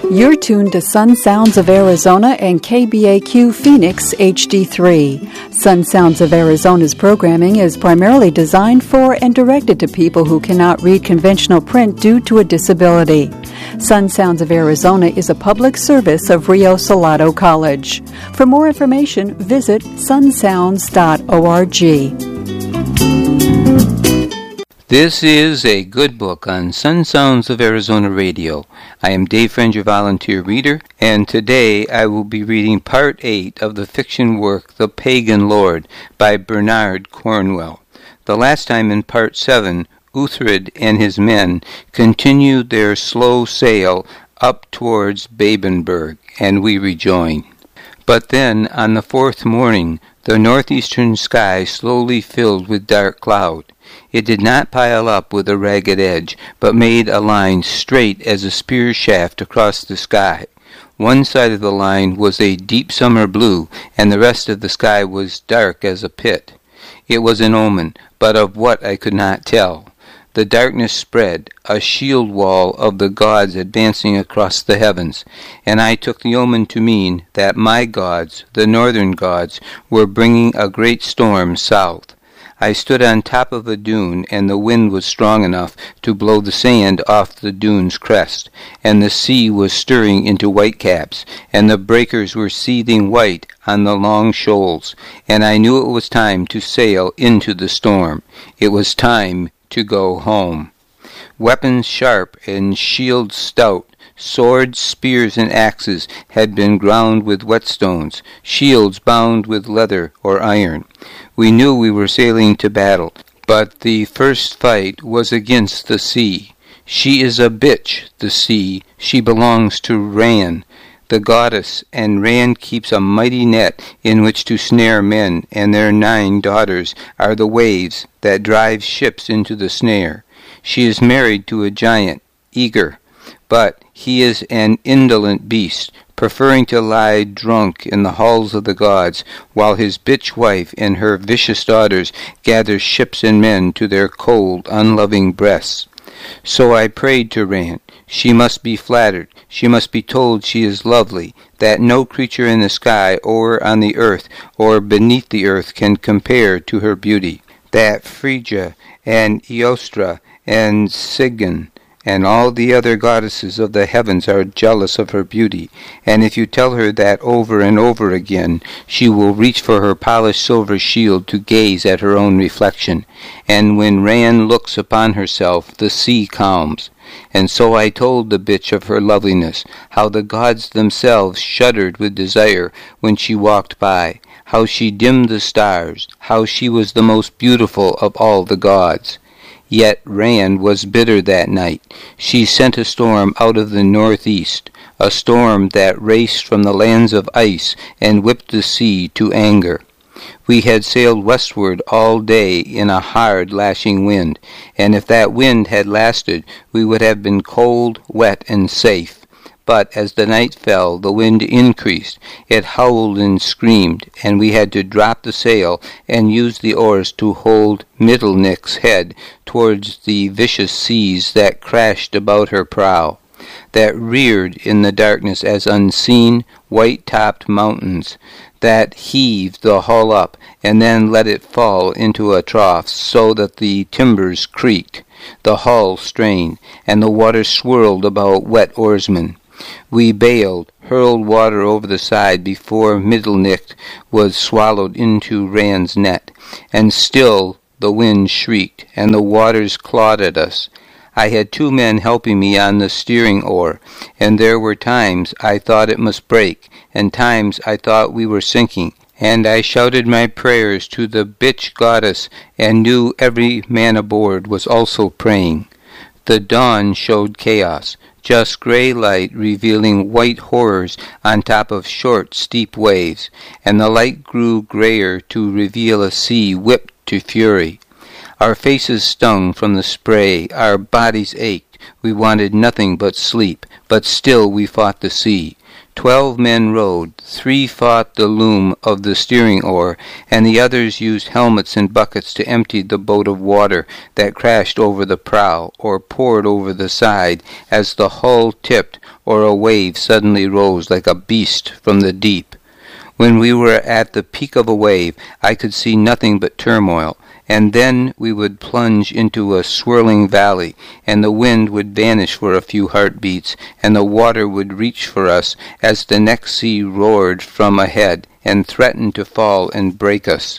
You're tuned to Sun Sounds of Arizona and KBAQ Phoenix HD3. Sun Sounds of Arizona's programming is primarily designed for and directed to people who cannot read conventional print due to a disability. Sun Sounds of Arizona is a public service of Rio Salado College. For more information, visit sunsounds.org. This is a good book on Sun Sounds of Arizona Radio. I am Dave Friend, your volunteer reader, and today I will be reading Part 8 of the fiction work The Pagan Lord by Bernard Cornwell. The last time in Part 7, Uhtred and his men continued their slow sail up towards Babenberg, and we rejoin. But then, on the fourth morning, the northeastern sky slowly filled with dark cloud. It did not pile up with a ragged edge, but made a line straight as a spear shaft across the sky. One side of the line was a deep summer blue, and the rest of the sky was dark as a pit. It was an omen, but of what I could not tell. The darkness spread, a shield wall of the gods advancing across the heavens, and I took the omen to mean that my gods, the northern gods, were bringing a great storm south. I stood on top of a dune, and the wind was strong enough to blow the sand off the dune's crest, and the sea was stirring into whitecaps, and the breakers were seething white on the long shoals, and I knew it was time to sail into the storm. It was time to go home. Weapons sharp and shields stout, swords, spears, and axes had been ground with whetstones, shields bound with leather or iron. We knew we were sailing to battle, but the first fight was against the sea. She is a bitch, the sea. She belongs to Ran, the goddess, and Ran keeps a mighty net in which to snare men, and their 9 daughters are the waves that drive ships into the snare. She is married to a giant, Eager, but he is an indolent beast, preferring to lie drunk in the halls of the gods, while his bitch wife and her vicious daughters gather ships and men to their cold, unloving breasts. So I prayed to Ran. She must be flattered. She must be told she is lovely, that no creature in the sky or on the earth or beneath the earth can compare to her beauty, that Phrygia and Eostra and Sigen and all the other goddesses of the heavens are jealous of her beauty, and if you tell her that over and over again, she will reach for her polished silver shield to gaze at her own reflection. And when Ran looks upon herself, the sea calms. And so I told the bitch of her loveliness, how the gods themselves shuddered with desire when she walked by, how she dimmed the stars, how she was the most beautiful of all the gods. Yet Ran was bitter that night. She sent a storm out of the northeast, a storm that raced from the lands of ice and whipped the sea to anger. We had sailed westward all day in a hard, lashing wind, and if that wind had lasted, we would have been cold, wet, and safe. But as the night fell, the wind increased. It howled and screamed, and we had to drop the sail and use the oars to hold Mittelnick's head towards the vicious seas that crashed about her prow, that reared in the darkness as unseen, white-topped mountains, that heaved the hull up and then let it fall into a trough so that the timbers creaked, the hull strained, and the water swirled about wet oarsmen. We bailed, hurled water over the side before Mittelnick was swallowed into Ran's net, and still the wind shrieked, and the waters clawed at us. I had 2 men helping me on the steering oar, and there were times I thought it must break, and times I thought we were sinking, and I shouted my prayers to the bitch goddess, and knew every man aboard was also praying. The dawn showed chaos, just gray light revealing white horrors on top of short, steep waves, and the light grew grayer to reveal a sea whipped to fury. Our faces stung from the spray, our bodies ached. We wanted nothing but sleep, but still we fought the sea. 12 men rowed, 3 fought the loom of the steering oar, and the others used helmets and buckets to empty the boat of water that crashed over the prow or poured over the side as the hull tipped or a wave suddenly rose like a beast from the deep. When we were at the peak of a wave, I could see nothing but turmoil, and then we would plunge into a swirling valley, and the wind would vanish for a few heartbeats, and the water would reach for us as the next sea roared from ahead and threatened to fall and break us.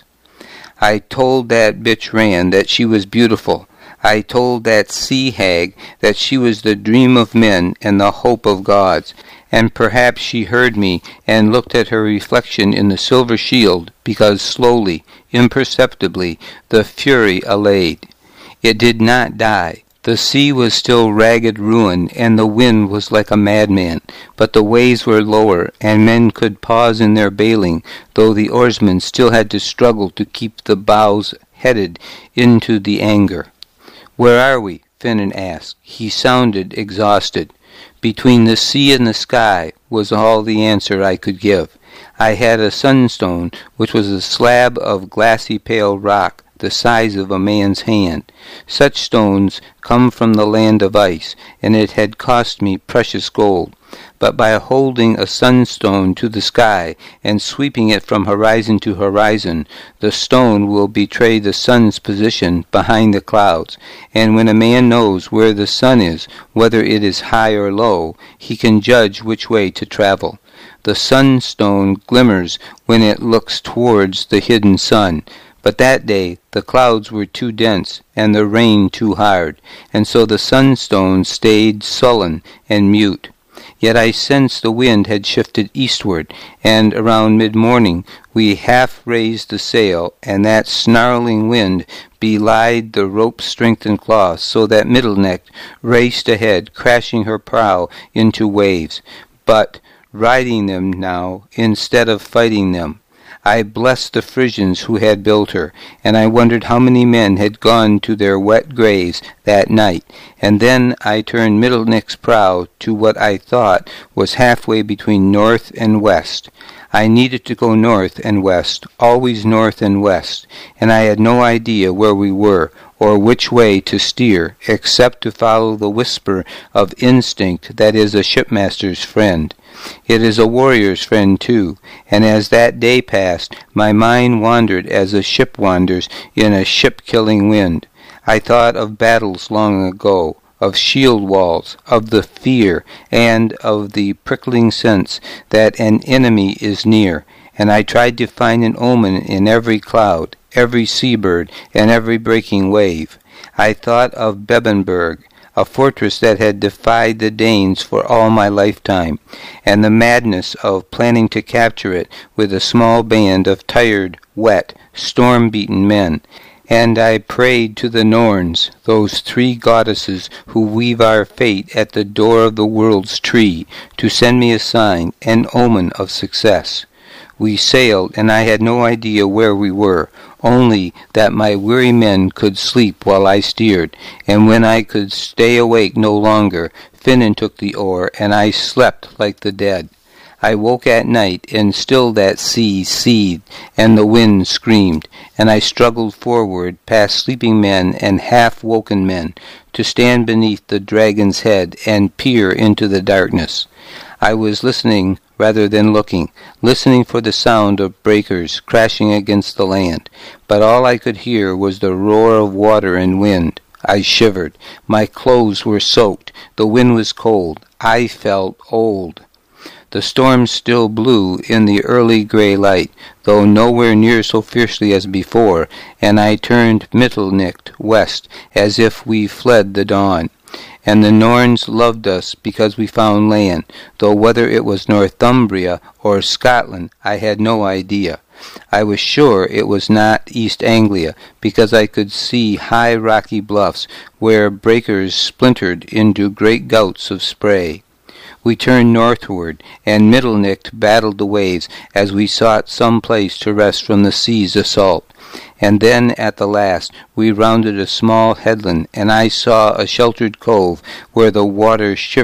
I told that bitch Ran that she was beautiful. I told that sea hag that she was the dream of men and the hope of gods, and perhaps she heard me and looked at her reflection in the silver shield, because slowly, imperceptibly, the fury allayed. It did not die. The sea was still ragged ruin, and the wind was like a madman, but the waves were lower, and men could pause in their bailing, though the oarsmen still had to struggle to keep the bows headed into the anger. "Where are we?" Finan asked. He sounded exhausted. "Between the sea and the sky," was all the answer I could give. I had a sunstone, which was a slab of glassy pale rock the size of a man's hand. Such stones come from the land of ice, and it had cost me precious gold. But by holding a sunstone to the sky and sweeping it from horizon to horizon, the stone will betray the sun's position behind the clouds, and when a man knows where the sun is, whether it is high or low, he can judge which way to travel. The sunstone glimmers when it looks towards the hidden sun, but that day the clouds were too dense and the rain too hard, and so the sunstone stayed sullen and mute. Yet I sensed the wind had shifted eastward, and around mid-morning we half raised the sail, and that snarling wind belied the rope-strengthened cloth, so that Middleneck raced ahead, crashing her prow into waves, but riding them now instead of fighting them. I blessed the Frisians who had built her, and I wondered how many men had gone to their wet graves that night, and then I turned Middleneck's prow to what I thought was halfway between north and west. I needed to go north and west, always north and west, and I had no idea where we were, or which way to steer, except to follow the whisper of instinct that is a shipmaster's friend. It is a warrior's friend, too, and as that day passed, my mind wandered as a ship wanders in a ship-killing wind. I thought of battles long ago, of shield walls, of the fear, and of the prickling sense that an enemy is near, and I tried to find an omen in every cloud, every seabird, and every breaking wave. I thought of Bebbanburg, a fortress that had defied the Danes for all my lifetime, and the madness of planning to capture it with a small band of tired, wet, storm-beaten men. And I prayed to the Norns, those 3 goddesses who weave our fate at the door of the world's tree, to send me a sign, an omen of success. We sailed, and I had no idea where we were, only that my weary men could sleep while I steered, and when I could stay awake no longer, Finan took the oar, and I slept like the dead. I woke at night, and still that sea seethed, and the wind screamed, and I struggled forward past sleeping men and half-woken men, to stand beneath the dragon's head and peer into the darkness. I was listening rather than looking, listening for the sound of breakers crashing against the land, but all I could hear was the roar of water and wind. I shivered. My clothes were soaked. The wind was cold. I felt old. The storm still blew in the early gray light, though nowhere near so fiercely as before, and I turned Middleneck west, as if we fled the dawn. And the Norns loved us because we found land, though whether it was Northumbria or Scotland I had no idea. I was sure it was not East Anglia, because I could see high rocky bluffs where breakers splintered into great gouts of spray. We turned northward, and Middleneck battled the waves as we sought some place to rest from the sea's assault. And then, at the last, we rounded a small headland, and I saw a sheltered cove where the water shivered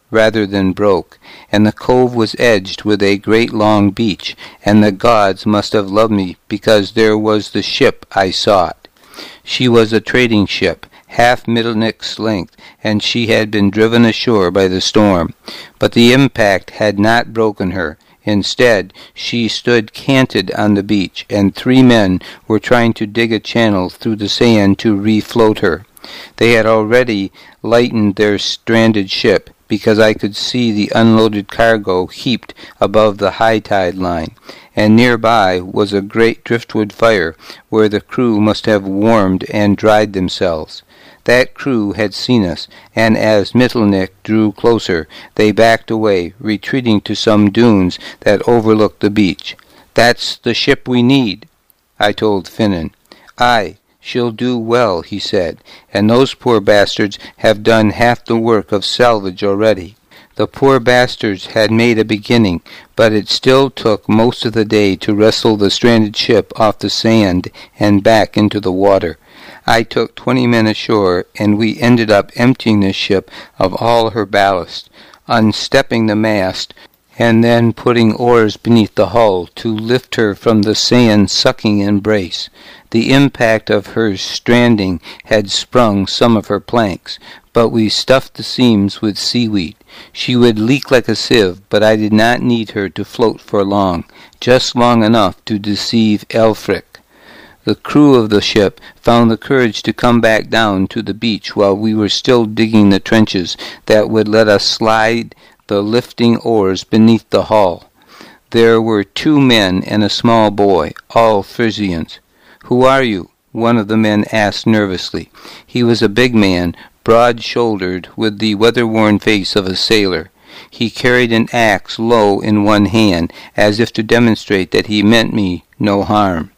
rather than broke, and the cove was edged with a great long beach, and the gods must have loved me, because there was the ship I sought. She was a trading ship, half Middlenick's length, and she had been driven ashore by the storm. But the impact had not broken her. Instead, she stood canted on the beach, and 3 men were trying to dig a channel through the sand to refloat her. They had already lightened their stranded ship, because I could see the unloaded cargo heaped above the high tide line, and nearby was a great driftwood fire where the crew must have warmed and dried themselves. That crew had seen us, and as Middlenick drew closer, they backed away, retreating to some dunes that overlooked the beach. "That's the ship we need," I told Finnan. "Aye, she'll do well," he said, "and those poor bastards have done half the work of salvage already." The poor bastards had made a beginning, but it still took most of the day to wrestle the stranded ship off the sand and back into the water. I took 20 men ashore, and we ended up emptying the ship of all her ballast, unstepping the mast, and then putting oars beneath the hull to lift her from the sand-sucking embrace. The impact of her stranding had sprung some of her planks, but we stuffed the seams with seaweed. She would leak like a sieve, but I did not need her to float for long, just long enough to deceive Elfric. The crew of the ship found the courage to come back down to the beach while we were still digging the trenches that would let us slide the lifting oars beneath the hull. There were 2 men and a small boy, all Frisians. "Who are you?" one of the men asked nervously. He was a big man, broad-shouldered, with the weather-worn face of a sailor. He carried an axe low in one hand, as if to demonstrate that he meant me no harm.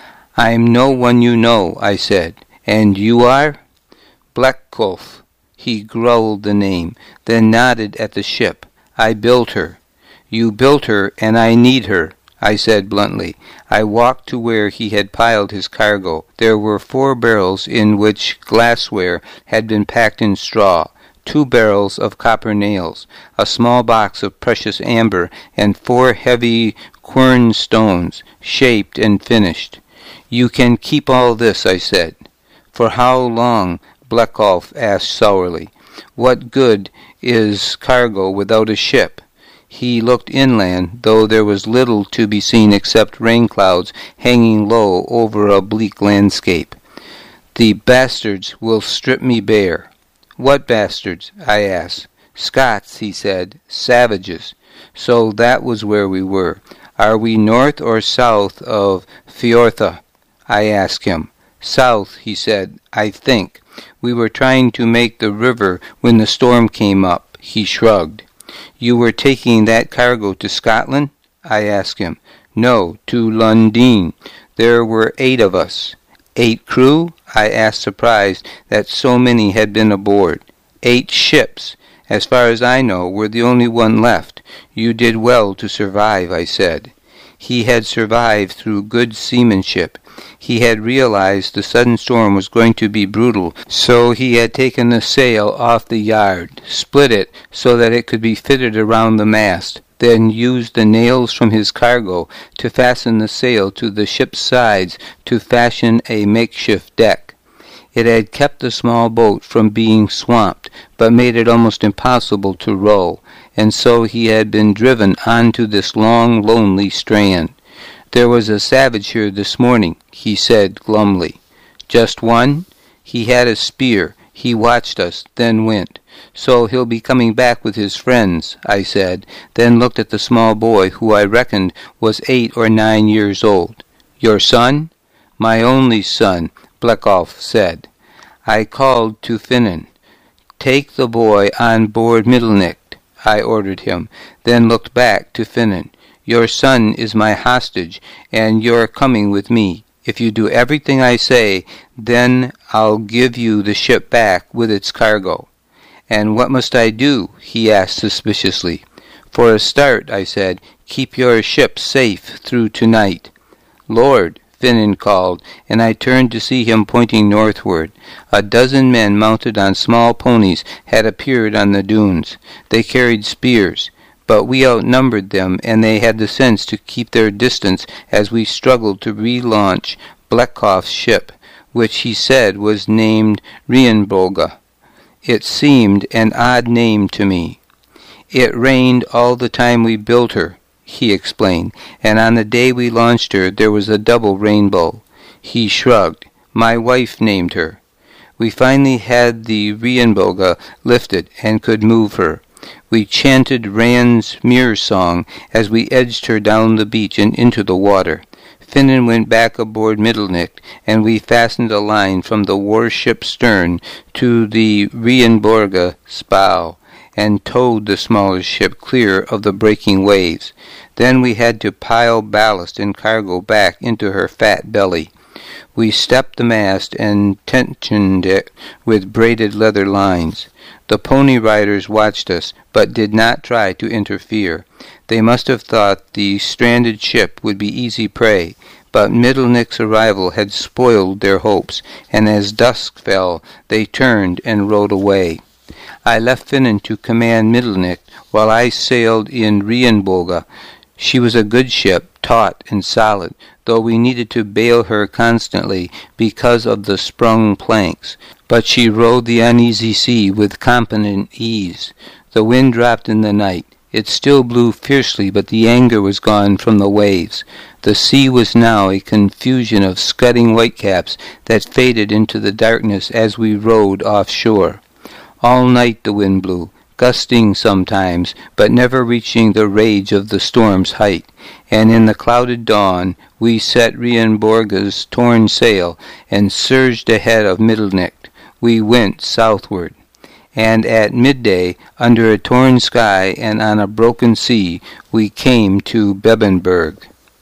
"I'm no one you know," I said. "And you are?" "Bleckkolf." He growled the name, then nodded at the ship. "I built her." "You built her, and I need her," I said bluntly. I walked to where he had piled his cargo. There were 4 barrels in which glassware had been packed in straw, 2 barrels of copper nails, a small box of precious amber, and 4 heavy quern stones, shaped and finished. "You can keep all this," I said. "For how long?" Bleckkolf asked sourly. "What good is cargo without a ship?" He looked inland, though there was little to be seen except rain clouds hanging low over a bleak landscape. "The bastards will strip me bare." "What bastards?" I asked. "Scots," he said. "Savages." So that was where we were. "Are we north or south of Fiortha?" I asked him. "South," he said, "I think. We were trying to make the river when the storm came up." He shrugged. "You were taking that cargo to Scotland?" I asked him. "No, to Lundin. There were 8 of us." "8 crew?" I asked, surprised that so many had been aboard. 8 ships. As far as I know, we're the only one left. You did well to survive," I said. He had survived through good seamanship. He had realized the sudden storm was going to be brutal, so he had taken the sail off the yard, split it so that it could be fitted around the mast, then used the nails from his cargo to fasten the sail to the ship's sides to fashion a makeshift deck. It had kept the small boat from being swamped, but made it almost impossible to row, and so he had been driven onto this long, lonely strand. "There was a savage here this morning," he said glumly. "Just one?" "He had a spear. He watched us, then went. So he'll be coming back with his friends," I said, then looked at the small boy, who I reckoned was 8 or 9 years old. "Your son?" "My only son," Bleckkolf said. I called to Finnan. "Take the boy on board Middlenick," I ordered him, then looked back to Finnan. "Your son is my hostage, and you're coming with me. If you do everything I say, then I'll give you the ship back with its cargo." "And what must I do?" he asked suspiciously. "For a start," I said, "keep your ship safe through tonight." "Lord," Finan called, and I turned to see him pointing northward. A dozen men mounted on small ponies had appeared on the dunes. They carried spears, but we outnumbered them, and they had the sense to keep their distance as we struggled to relaunch Blekoff's ship, which he said was named Rienboga. It seemed an odd name to me. It rained all the time we built her, he explained, and on the day we launched her there was a double rainbow. He shrugged. My wife named her. We finally had the Rienboga lifted and could move her. We chanted Rand's mirror song as we edged her down the beach and into the water. Finan went back aboard Mittelnicht, and we fastened a line from the warship's stern to the Rienboga's bow, and towed the smaller ship clear of the breaking waves. Then we had to pile ballast and cargo back into her fat belly. We stepped the mast and tensioned it with braided leather lines. The pony riders watched us, but did not try to interfere. They must have thought the stranded ship would be easy prey, but Mittelnicht's arrival had spoiled their hopes, and as dusk fell, they turned and rowed away. I left Finan to command Mittelnicht, while I sailed in Rienboga. She was a good ship, taut and solid, though we needed to bail her constantly because of the sprung planks. But she rode the uneasy sea with competent ease. The wind dropped in the night. It still blew fiercely, but the anger was gone from the waves. The sea was now a confusion of scudding whitecaps that faded into the darkness as we rowed offshore. All night the wind blew, gusting sometimes, but never reaching the rage of the storm's height, and in the clouded dawn we set Rienboga's torn sail and surged ahead of Mittelnicht. We went southward, and at midday, under a torn sky and on a broken sea, we came to Bebbanburg.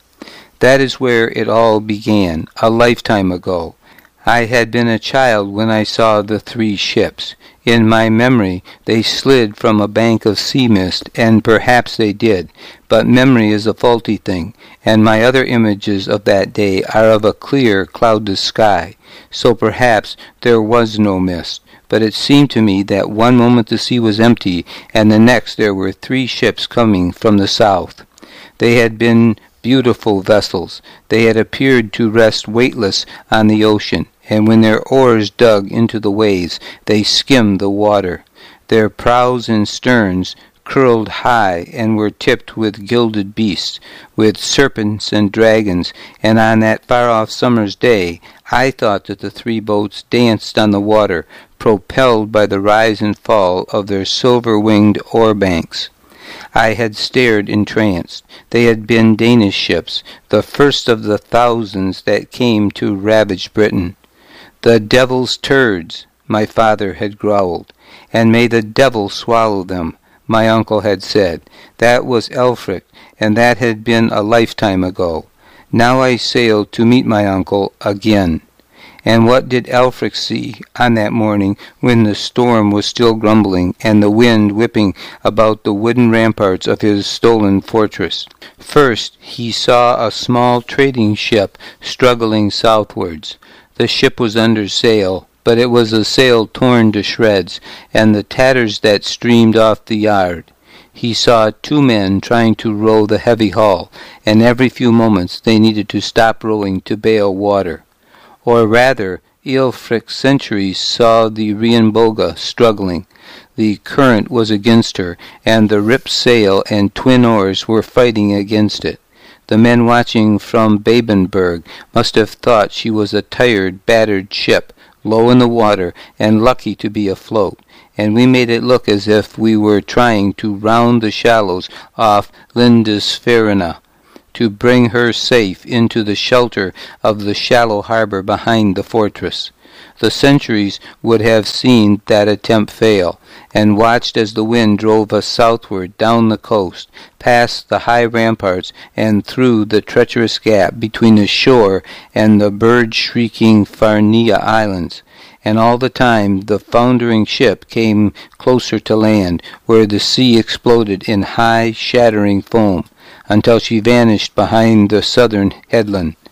That is where it all began, a lifetime ago. I had been a child when I saw the three ships. In my memory, they slid from a bank of sea mist, and perhaps they did, but memory is a faulty thing, and my other images of that day are of a clear, cloudless sky, so perhaps there was no mist. But it seemed to me that one moment the sea was empty, and the next there were three ships coming from the south. They had been beautiful vessels. They had appeared to rest weightless on the ocean, and when their oars dug into the waves, they skimmed the water. Their prows and sterns curled high and were tipped with gilded beasts, with serpents and dragons, and on that far-off summer's day I thought that the three boats danced on the water, propelled by the rise and fall of their silver-winged oar-banks. I had stared entranced. They had been Danish ships, the first of the thousands that came to ravage Britain. "The devil's turds," my father had growled, "and may the devil swallow them," my uncle had said. That was Elfric, and that had been a lifetime ago. Now I sailed to meet my uncle again. And what did Elfric see on that morning when the storm was still grumbling and the wind whipping about the wooden ramparts of his stolen fortress? First, he saw a small trading ship struggling southwards. The ship was under sail, but it was a sail torn to shreds, and the tatters that streamed off the yard. He saw two men trying to row the heavy hull, and every few moments they needed to stop rowing to bail water. Or rather, Aelfric's sentries saw the Rienboga struggling. The current was against her, and the ripped sail and twin oars were fighting against it. The men watching from Bebbanburg must have thought she was a tired, battered ship, low in the water and lucky to be afloat, and we made it look as if we were trying to round the shallows off Lindisfarne, to bring her safe into the shelter of the shallow harbor behind the fortress. The sentries would have seen that attempt fail, and watched as the wind drove us southward down the coast, past the high ramparts, and through the treacherous gap between the shore and the bird-shrieking Farnea Islands. And all the time the foundering ship came closer to land, where the sea exploded in high, shattering foam, until she vanished behind the southern headland.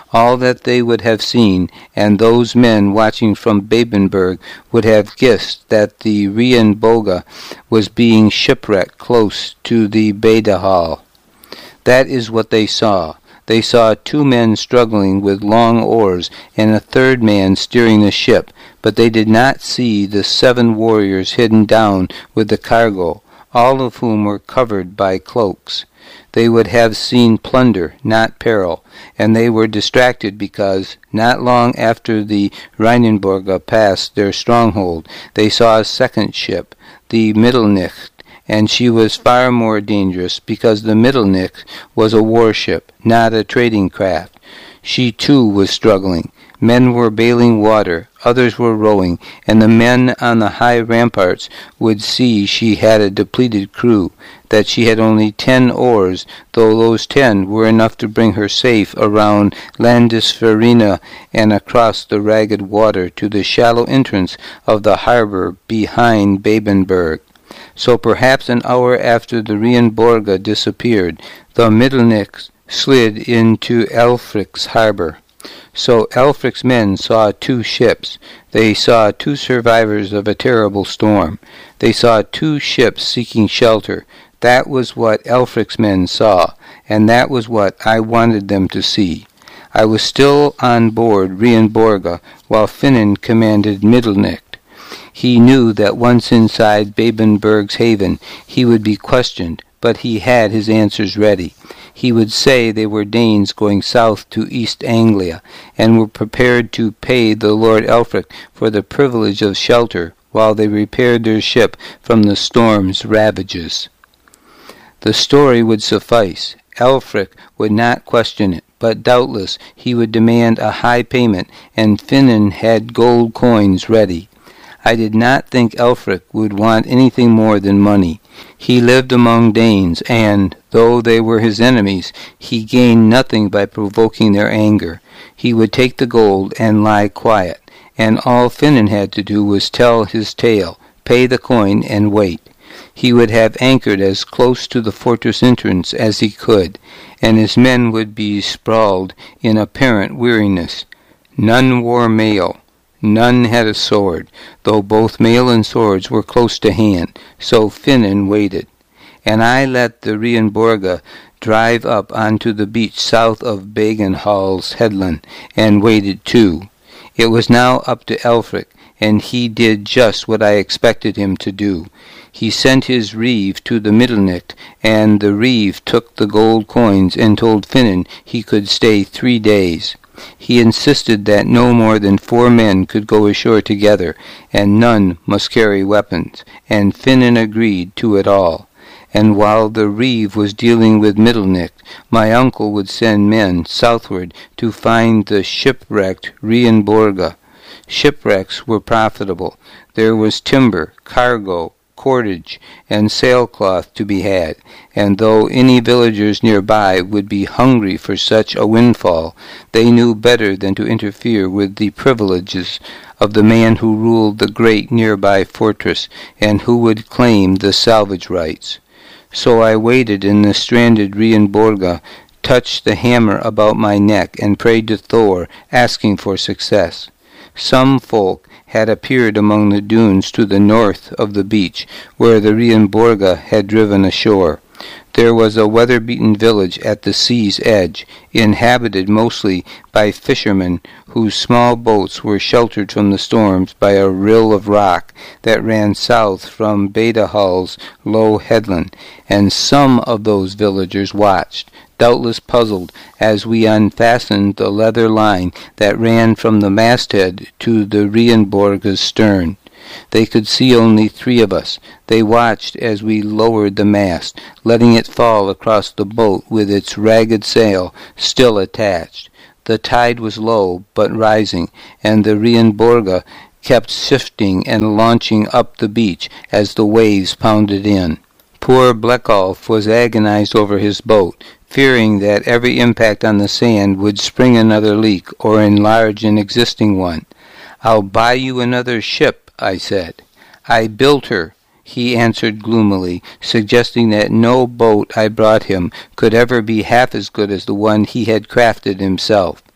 all that they would have seen, and those men watching from Babenberg would have guessed that the Rienboga was being shipwrecked close to the Badehaal. That is what they saw. They saw 2 men struggling with long oars and a 3rd man steering the ship, but they did not see the 7 warriors hidden down with the cargo, all of whom were covered by cloaks. They would have seen plunder, not peril, and they were distracted because, not long after the Rheinenburger passed their stronghold, they saw a 2nd ship, the Mittelnicht, and she was far more dangerous because the Mittelnicht was a warship, not a trading craft. She too was struggling. Men were bailing water, others were rowing, and the men on the high ramparts would see she had a depleted crew, that she had only 10 oars, though those 10 were enough to bring her safe around Landisfarina and across the ragged water to the shallow entrance of the harbor behind Babenberg. So perhaps an hour after the Rienboga disappeared, the Mittelnicht slid into Elfrich's harbor. So Elfrich's men saw 2 ships. They saw 2 survivors of a terrible storm. They saw 2 ships seeking shelter. That was what Elfrich's men saw, and that was what I wanted them to see. I was still on board Rienboga while Finnen commanded Mittelnicht. He knew that once inside Babenberg's haven he would be questioned, but he had his answers ready. He would say they were Danes going south to East Anglia, and were prepared to pay the Lord Elfrich for the privilege of shelter while they repaired their ship from the storm's ravages. The story would suffice. Elfrich would not question it, but doubtless he would demand a high payment, and Finnen had gold coins ready. I did not think Elfrich would want anything more than money. He lived among Danes, and, though they were his enemies, he gained nothing by provoking their anger. He would take the gold and lie quiet, and all Finnen had to do was tell his tale, pay the coin, and wait. He would have anchored as close to the fortress entrance as he could, and his men would be sprawled in apparent weariness. None wore mail. None had a sword, though both mail and swords were close to hand, so Finnen waited. And I let the Rienboga drive up onto the beach south of Bagenhal's headland, and waited too. It was now up to Elfrich, and he did just what I expected him to do. He sent his reeve to the Mittelnicht, and the reeve took the gold coins and told Finnen he could stay 3 days. He insisted that no more than 4 men could go ashore together, and none must carry weapons, and Finnen agreed to it all. And while the reeve was dealing with Mittelnicht, my uncle would send men southward to find the shipwrecked Rienboga. Shipwrecks were profitable. There was timber, cargo, cordage, and sailcloth to be had, and though any villagers nearby would be hungry for such a windfall, they knew better than to interfere with the privileges of the man who ruled the great nearby fortress, and who would claim the salvage rights. So I waited in the stranded Rienboga, touched the hammer about my neck, and prayed to Thor, asking for success. Some folk had appeared among the dunes to the north of the beach, where the Rienboga had driven ashore. There was a weather-beaten village at the sea's edge, inhabited mostly by fishermen whose small boats were sheltered from the storms by a rill of rock that ran south from Badehal's low headland, and some of those villagers watched, doubtless puzzled, as we unfastened the leather line that ran from the masthead to the Rienboga's stern. They could see only 3 of us. They watched as we lowered the mast, letting it fall across the boat with its ragged sail still attached. The tide was low, but rising, and the Rienboga kept shifting and launching up the beach as the waves pounded in. Poor Bleckalf was agonized over his boat, fearing that every impact on the sand would spring another leak or enlarge an existing one. "I'll buy you another ship," I said. "I built her," he answered gloomily, suggesting that no boat I brought him could ever be half as good as the one he had crafted himself.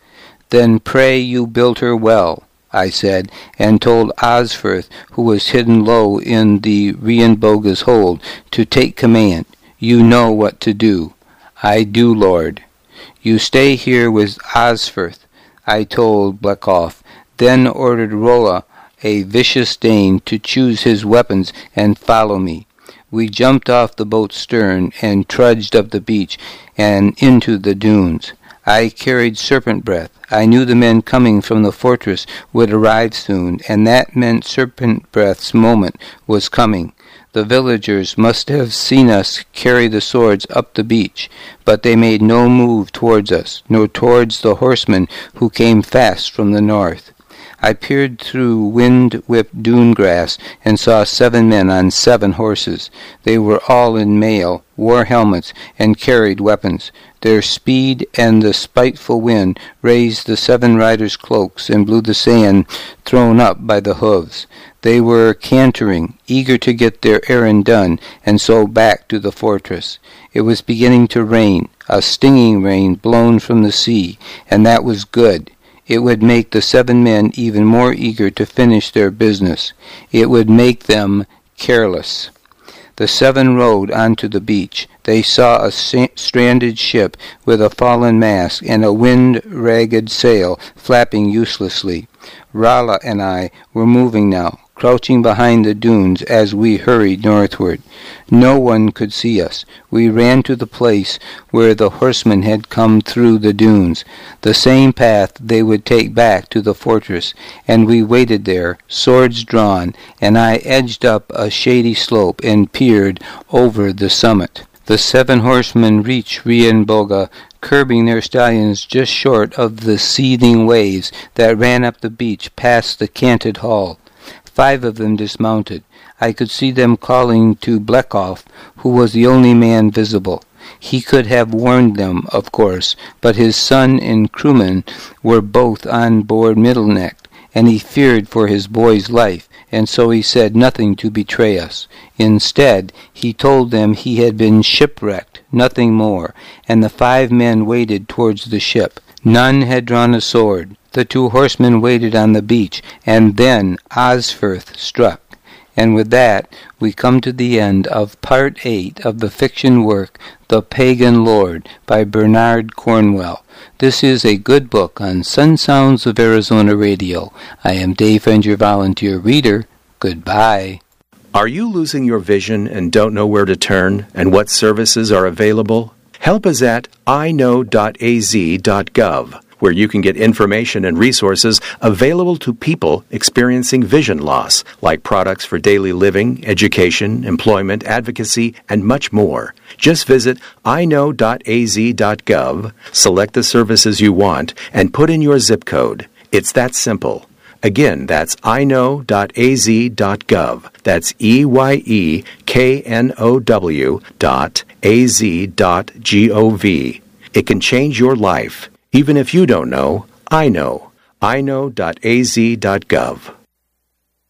Then pray you build her well, I said, and told Osferth, who was hidden low in the Rienboga's hold, to take command. You know what to do. I do, Lord. You stay here with Osferth, I told Blekoff, then ordered Rolla, a vicious Dane, to choose his weapons and follow me. We jumped off the boat's stern and trudged up the beach and into the dunes. I carried serpent breath. I knew the men coming from the fortress would arrive soon, and that meant serpent breath's moment was coming. The villagers must have seen us carry the swords up the beach, but they made no move towards us, nor towards the horsemen who came fast from the north. I peered through wind-whipped dune grass and saw 7 men on 7 horses. They were all in mail, wore helmets, and carried weapons. Their speed and the spiteful wind raised the 7 riders' cloaks and blew the sand thrown up by the hooves. They were cantering, eager to get their errand done, and so back to the fortress. It was beginning to rain, a stinging rain blown from the sea, and that was good. It would make the 7 men even more eager to finish their business. It would make them careless. The 7 rowed onto the beach. They saw a stranded ship with a fallen mast and a wind-ragged sail flapping uselessly. Rolla and I were moving now, crouching behind the dunes as we hurried northward. No one could see us. We ran to the place where the horsemen had come through the dunes, the same path they would take back to the fortress, and we waited there, swords drawn, and I edged up a shady slope and peered over the summit. The 7 horsemen reached Rienboga, curbing their stallions just short of the seething waves that ran up the beach past the canted hull. 5 of them dismounted. I could see them calling to Blekoff, who was the only man visible. He could have warned them, of course, but his son and crewman were both on board Middleneck, and he feared for his boy's life, and so he said nothing to betray us. Instead, he told them he had been shipwrecked, nothing more, and the 5 men waded towards the ship. None had drawn a sword. The 2 horsemen waited on the beach, and then Osferth struck. And with that, we come to the end of Part 8 of the fiction work, The Pagan Lord, by Bernard Cornwell. This is a good book on Sun Sounds of Arizona Radio. I am Dave Friend, your volunteer reader. Goodbye. Are you losing your vision and don't know where to turn and what services are available? Help us at iknow.az.gov, where you can get information and resources available to people experiencing vision loss, like products for daily living, education, employment, advocacy, and much more. Just visit iknow.az.gov, select the services you want, and put in your zip code. It's that simple. Again, that's iknow.az.gov. That's EYEKNOW.az.gov. It can change your life. Even if you don't know, I know. iknow.az.gov.